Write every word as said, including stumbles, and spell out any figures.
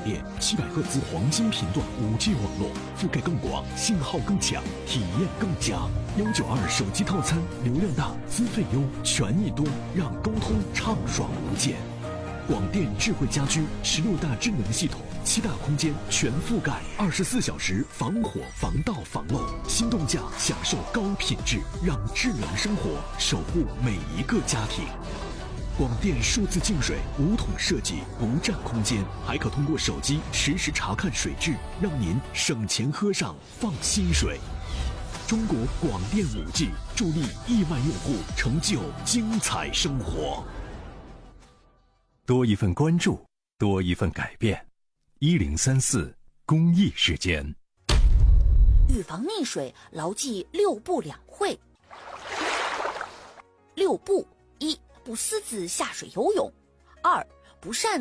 电，七百赫兹黄金频段 五 G 网络，覆盖更广，信号更强，体验更佳。幺九二手机套餐，流量大，资费优，权益多，让沟通畅爽无间。广电智慧家居，十六大智能系统，七大空间全覆盖，二十四小时防火防盗防漏，心动价享受高品质，让智能生活守护每一个家庭。广电数字净水无桶设计，不占空间，还可通过手机实时查看水质，让您省钱喝上放心水。中国广电 五 G 助力亿万用户成就精彩生活。 多一份关注，多一份改变。一零三四公益时间。 预防溺水，牢记六不两会。六不：一、不私自下水游泳；二、不擅